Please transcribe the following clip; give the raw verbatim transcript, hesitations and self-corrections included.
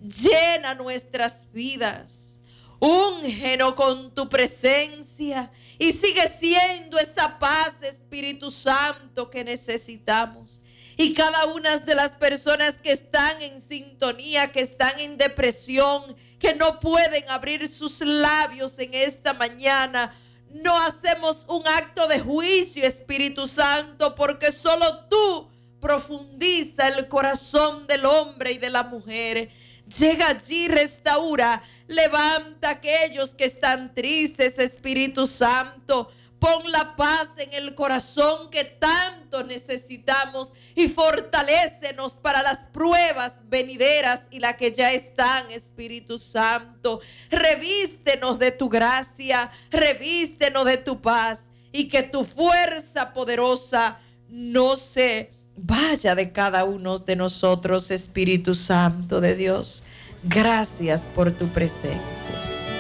llena nuestras vidas, úngenos con tu presencia y sigue siendo esa paz, Espíritu Santo, que necesitamos. Y cada una de las personas que están en sintonía, que están en depresión, que no pueden abrir sus labios en esta mañana, no hacemos un acto de juicio, Espíritu Santo, porque solo tú profundiza el corazón del hombre y de la mujer. Llega allí, restaura, levanta a aquellos que están tristes, Espíritu Santo. Pon la paz en el corazón que tanto necesitamos y fortalécenos para las pruebas venideras y las que ya están, Espíritu Santo. Revístenos de tu gracia, revístenos de tu paz y que tu fuerza poderosa no se vaya de cada uno de nosotros, Espíritu Santo de Dios. Gracias por tu presencia.